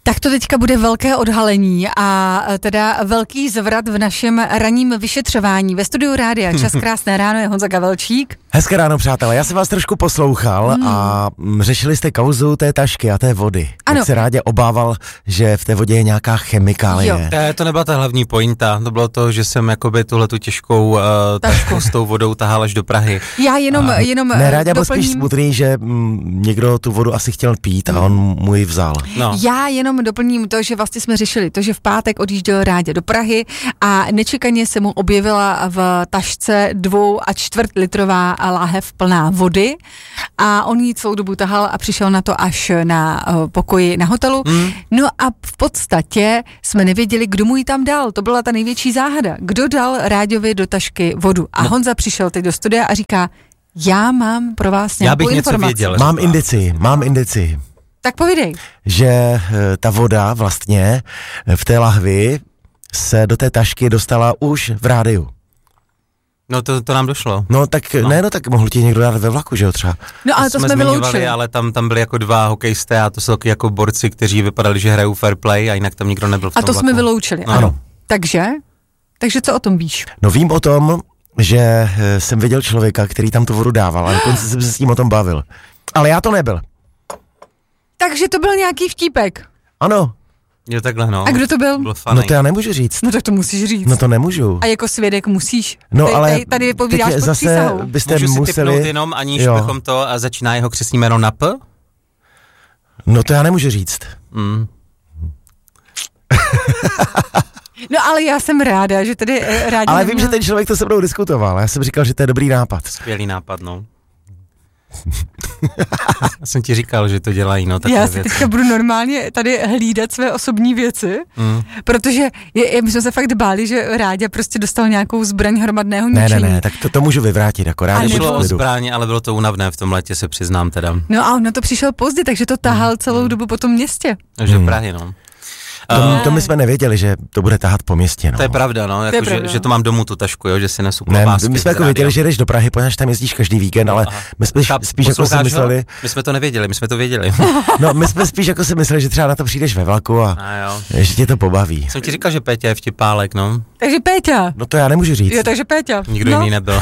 Tak to teďka bude velké odhalení a teda velký zvrat v našem ranním vyšetřování. Ve studiu Rádia Čas, krásné ráno, je Honza Gavelčík. Hezké ráno, přátelé, já jsem vás trošku poslouchal a řešili jste kauzu té tašky a té vody. Ano. Jak se Rádě obával, že v té vodě je nějaká chemikálie. To nebyla ta hlavní pointa, to bylo to, že jsem jakoby tuhletu těžkou tašku s tou vodou tahal až do Prahy. Já jenom Ne, Rádě byl doplním. spíš smutný, že někdo tu vodu asi chtěl pít a on mu ji vzal. No. Já jenom doplním to, že vlastně jsme řešili to, že v pátek odjížděl Rádě do Prahy a nečekaně se mu objevila v tašce 2,25 litrová láhev plná vody a on ji celou dobu tahal a přišel na to až na pokoji na hotelu. No a v podstatě jsme nevěděli, kdo mu ji tam dal. To byla ta největší záhada. Kdo dal Ráďovi do tašky vodu? A Honza přišel teď do studia a říká, já mám pro vás nějakou informaci. Já bych něco věděl. Mám indici. Tak povídej. Že ta voda vlastně v té lahvi se do té tašky dostala už v rádiu. No to nám došlo. No tak mohl ti někdo dát ve vlaku, že jo třeba. No ale to jsme vyloučili. Ale tam byli jako dva hokejisté a to jsou taky jako borci, kteří vypadali, že hrajou fair play a jinak tam nikdo nebyl v tom A to vlaku. jsme vyloučili, ano. Takže co o tom víš? No vím o tom, že jsem viděl člověka, který tam tu vodu dával a dokonce jsem se s ním o tom bavil. Ale já to nebyl. Takže to byl nějaký vtípek. Ano. Jo, takhle, no. A kdo to byl? Byl funny. No to já nemůžu říct. No tak to musíš říct. No to nemůžu. A jako svědek musíš. No ale tady vypovídáš pod zase přísahou. byste Můžu si museli... tipnout jenom, aniž bychom to a začíná jeho křestní jméno na P? No to já nemůžu říct. No ale já jsem ráda, že tady Rádě Ale vím, že ten člověk to se mnou diskutoval. Já jsem říkal, že to je dobrý nápad. Skvělý nápad, no. Já jsem ti říkal, že to dělají, no, takové já si věci. teďka budu normálně tady hlídat své osobní věci, protože my jsme se fakt báli, že Ráďa prostě dostal nějakou zbraň hromadného ničení. Ne, tak to můžu vyvrátit, akorát. Nešlo o zbraň, ale bylo to únavné v tom letě, se přiznám teda. No a on na to přišel pozdě, takže to tahal celou dobu po tom městě. Takže v Prahy, no. To my jsme nevěděli, že to bude tahat po městě, no. To je pravda, no, jako, že to mám domů tu tašku, jo, že si nesu klobásky. My jsme jako věděli, že jdeš do Prahy, poněvadž tam jezdíš každý víkend, ale my jsme spíš jako si mysleli... My jsme to nevěděli, my jsme to věděli. No, my jsme spíš jako si mysleli, že třeba na to přijdeš ve vlaku a že tě to pobaví. Jsem ti říkal, že Péťa je vtipálek, no. Takže Péťa. No to já nemůžu říct. Jo, takže Péťa. Nikdo jiný nebyl.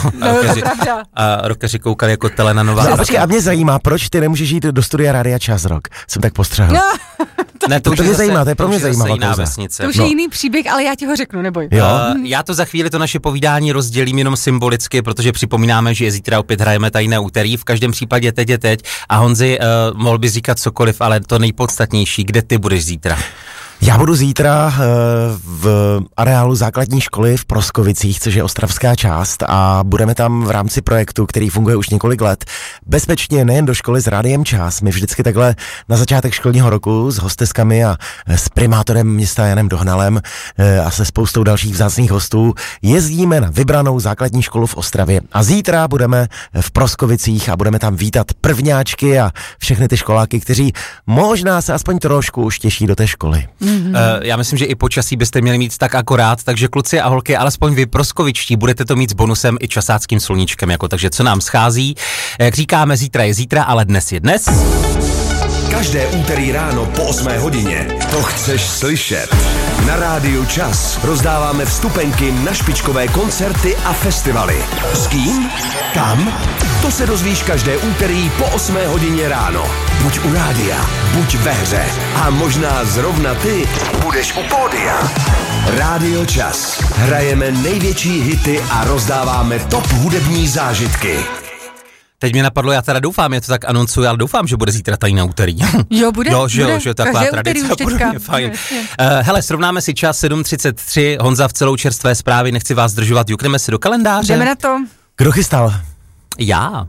A rokeři koukali jako telenová. No, počkej, a mě zajímá, proč ty nemůžeš jít do studia Rádia Čas Rock. Jsem tak postřehl. Ne, to mě zajímá, to je pro mě zajímavá kauza. To už je jiný příběh, ale já ti ho řeknu, neboj. Já to za chvíli to naše povídání rozdělím jenom symbolicky, protože připomínáme, že zítra opět hrajeme Tajné úterý. V každém případě teď je teď. A Honzi, mohl bys říkat cokoliv, ale to nejpodstatnější, kde ty budeš zítra? Já budu zítra v areálu základní školy v Proskovicích, což je ostravská část, a budeme tam v rámci projektu, který funguje už několik let, bezpečně nejen do školy s Rádiem Čas. My vždycky takhle na začátek školního roku s hosteskami a s primátorem města Janem Dohnalem a se spoustou dalších vzácných hostů jezdíme na vybranou základní školu v Ostravě. A zítra budeme v Proskovicích a budeme tam vítat prvňáčky a všechny ty školáky, kteří možná se aspoň trošku už těší do té školy. Já myslím, že i počasí byste měli mít tak akorát, takže kluci a holky, alespoň vy proskovičtí, budete to mít s bonusem i časáckým sluníčkem, jako, takže co nám schází. Jak říkáme, zítra je zítra, ale dnes je dnes. Každé úterý ráno po 8 hodině. To chceš slyšet. Na Rádiu Čas rozdáváme vstupenky na špičkové koncerty a festivaly. S kým? Kam? To se dozvíš každé úterý po 8 hodině ráno. Buď u rádia, buď ve hře. A možná zrovna ty budeš u pódia. Rádio Čas. Hrajeme největší hity a rozdáváme top hudební zážitky. Teď mě napadlo, já teda doufám, je to tak anoncuji, ale doufám, že bude zítra Tajné úterý. Jo, bude. Že je taková tradice, bude fajn. Hele, srovnáme si čas 7:33, Honza v celou čerstvé zprávy, nechci vás zdržovat, jukneme si do kalendáře. Jdeme na to. Kdo chystal? Já.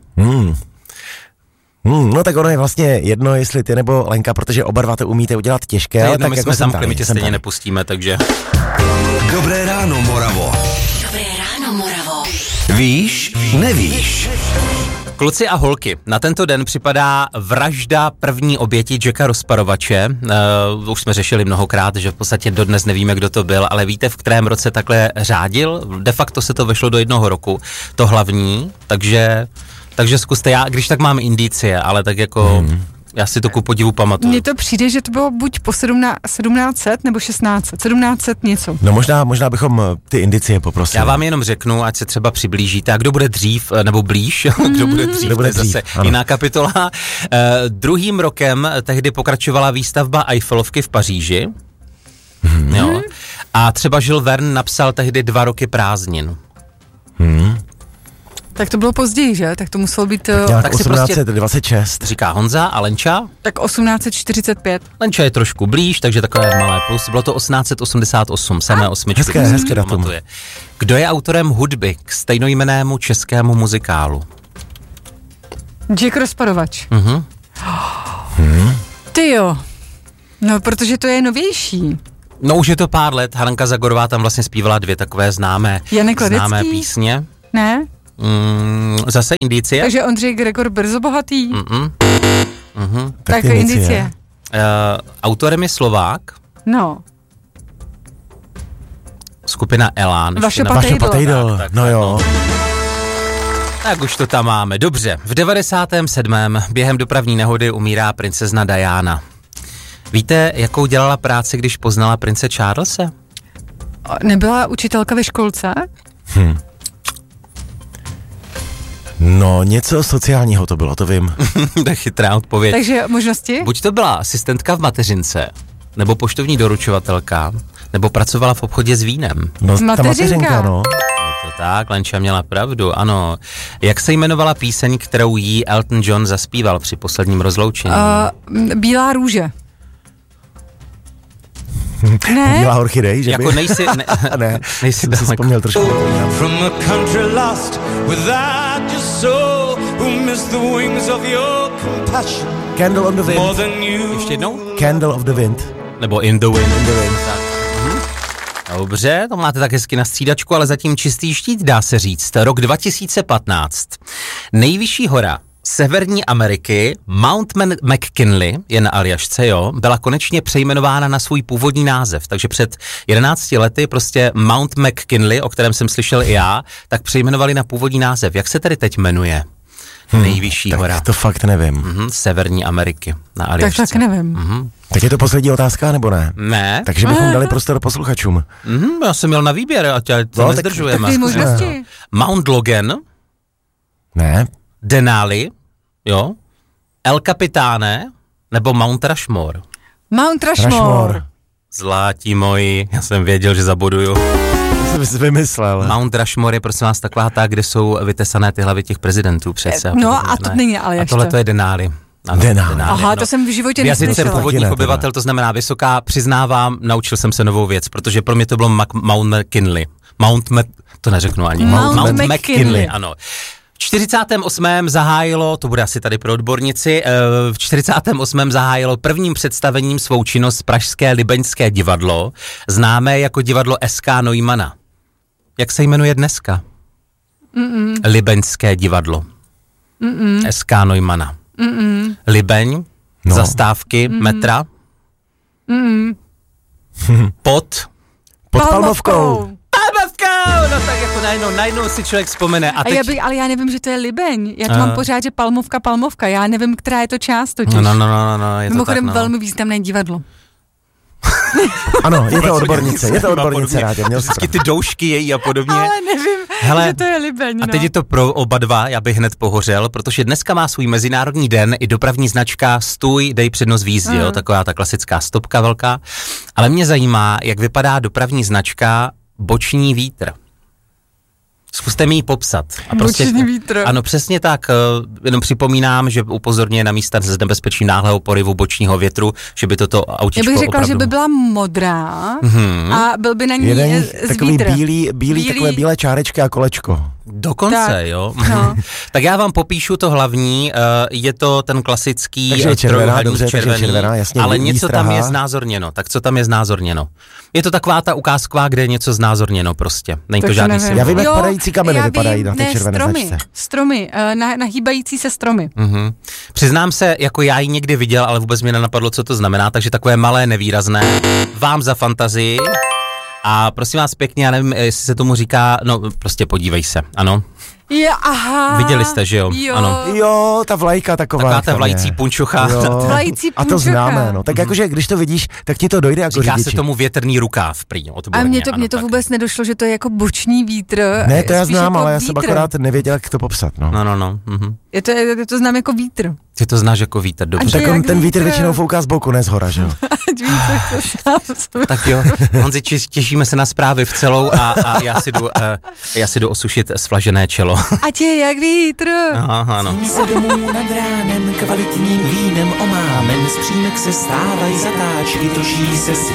No tak ono je vlastně jedno, jestli ty nebo Lenka, protože oba dva to umíte udělat těžké, ale tak my jako jsme zamkli, my tě stejně nepustíme, takže... Dobré ráno, Moravo. Dobré ráno, Moravo. Víš, nevíš. Kluci a holky, na tento den připadá vražda první oběti Jacka Rozparovače. Už jsme řešili mnohokrát, že v podstatě dodnes nevíme, kdo to byl, ale víte, v kterém roce takhle řádil? De facto se to vešlo do 1 roku, to hlavní, takže zkuste, já když tak mám indicie, ale tak jako Já si to ku podivu pamatuju. Mně to přijde, že to bylo buď po 1700 nebo 1600. 1700 něco. No možná bychom ty indicie poprosili. Já vám jenom řeknu, ať se třeba přiblížíte. A kdo bude dřív, nebo blíž, kdo bude dřív, to je zase jiná kapitola. Druhým rokem tehdy pokračovala výstavba Eiffelovky v Paříži. Jo. A třeba Jules Verne napsal tehdy 2 roky prázdnin. Tak to bylo později, že? Tak to muselo být... Tak 1826. Říká Honza a Lenča? Tak 1845. Lenča je trošku blíž, takže takové malé plus. Bylo to 1888, samé osmičky. Hezké datum. Kdo je autorem hudby k stejnojmennému českému muzikálu? Jack Rozparovač. Ty jo. No, protože to je novější. No už je to pár let, Hanka Zagorová tam vlastně zpívala 2 takové známé písně. Ne? Zase indicie. Takže Ondřej Gregor Brzo bohatý. Tak ty indicie. Autorem je Slovák. No. Skupina Elán. Vaše Patejdl. No jo. Tak už to tam máme. Dobře. V 97. během dopravní nehody umírá princezna Diana. Víte, jakou dělala práci, když poznala prince Charlese? Nebyla učitelka ve školce? No, něco sociálního to bylo, to vím. To je chytrá odpověď. Takže možnosti? Buď to byla asistentka v mateřince, nebo poštovní doručovatelka, nebo pracovala v obchodě s vínem. No, ta mateřinka, no. Je to tak, Lenča měla pravdu, ano. Jak se jmenovala píseň, kterou jí Elton John zaspíval při posledním rozloučení? Bílá růže. Ne? Bílá orchidej, že jako by? ne, nejsi jsem si vzpomněl trošku. From a country lost without your soul, who missed the wings of your compassion. Candle on the Wind. More than you. Ještě jednou? Candle of the Wind. Nebo In the Wind. In the Wind. Dobře, to máte tak hezky na střídačku, ale zatím čistý štít, dá se říct. Rok 2015. Nejvyšší hora Severní Ameriky, Mount McKinley, je na Aljašce, jo, byla konečně přejmenována na svůj původní název, takže před 11 lety prostě Mount McKinley, o kterém jsem slyšel i já, tak přejmenovali na původní název. Jak se tedy teď jmenuje? Nejvyšší hora. To fakt nevím. Severní Ameriky na Aljašce. Tak nevím. Tak je to poslední otázka, nebo ne? Ne. Takže bychom dali prostor posluchačům. Já jsem měl na výběr, ať to nezdržujeme. Tak možnosti. Mount Logan. Ne. Denali, jo, El Capitáne, nebo Mount Rushmore. Mount Rushmore. Zlátí moji, já jsem věděl, že zaboduju. To jsem vymyslel. Mount Rushmore je prosím vás taková ta, kde jsou vytesané ty hlavy těch prezidentů přece. No a to není ale A ještě. tohle to je Denali. Ano, Denali. Aha, to jsem v životě neslyšela. neslyšela. Jazycem původních obyvatel, to znamená vysoká, přiznávám, naučil jsem se novou věc, protože pro mě to bylo Mount McKinley. To neřeknu ani. Mount McKinley. Ano. V 48. zahájilo, to bude asi tady pro odbornici, v 48. zahájilo prvním představením svou činnost Pražské Libeňské divadlo, známé jako divadlo S.K. Neumana. Jak se jmenuje dneska? Libeňské divadlo. S.K. Neumana. Libeň, zastávky, metra. Pod Palmovkou. No tak jako najednou si člověk vzpomene. Ale já nevím, že to je Libeň. Já to mám pořád, že Palmovka. Já nevím, která je to část totiž. No, je to mimochodem tak, no. velmi významné divadlo. Ano, je to odbornice, Rádě. Vždycky ty doušky její a podobně. Ale nevím, že to je Libeň. A teď je to pro oba dva, já bych hned pohořel, protože dneska má svůj mezinárodní den i dopravní značka Stůj, dej přednost v jízdě, jo, taková ta klasická stopka velká. Ale mě zajímá, jak vypadá dopravní značka Boční vítr. Zkuste mi ji popsat. A prostě, Boční vítr. Ano, přesně tak. Jenom připomínám, že upozorňuje na místa s nebezpečím náhlého poryvu bočního větru, že by toto autičko Já bych řekla, opravdu... že by byla modrá a byl by na ní takový vítr. bílý, takové bílé čárečky a kolečko. Dokonce, tak, jo. No. Tak já vám popíšu to hlavní, je to ten klasický takže trojuhelník červený, červená, jasně, ale něco výstraha. tam je znázorněno. Tak co tam je znázorněno? Je to taková ta ukázková, kde je něco znázorněno prostě. Není to žádný symbol. Já vím, jak padající kameny vypadají na té červené značce. Stromy, nahýbající se stromy. Přiznám se, jako já ji někdy viděl, ale vůbec mě nenapadlo, co to znamená, takže takové malé, nevýrazné. Vám za fantazii. A prosím vás pěkně, já nevím, jestli se tomu říká, no prostě podívej se, ano. Aha. Viděli jste, že jo? Ano. Jo, ta vlajka taková. Taková ta vlající punčocha. Vlající a to známe, no. Tak jakože, když to vidíš, tak ti to dojde jako Říká řidiči. se tomu větrný rukáv prý. A mně to vůbec nedošlo, že to je jako boční vítr. Ne, to já znám, jako ale já vítr. jsem akorát nevěděl, jak to popsat, no. No. Mhm. Je to znám jako vítr. Ty to znáš jako vítr, dobře. Tak ten vítr většinou fouká z boku, ne z hora, že jo? Tak jo, Honzi, těšíme se na zprávy v celou a já si jdu osušit svlažené čelo. Ať je jak vítr. Aha, ano. Se domů nad ránem kvalitním vínem omámen, z přímek se stávají zatáčky, točí se svět.